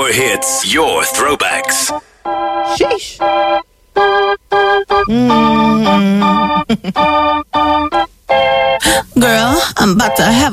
Your hits, your throwbacks. Sheesh. Girl, I'm about to have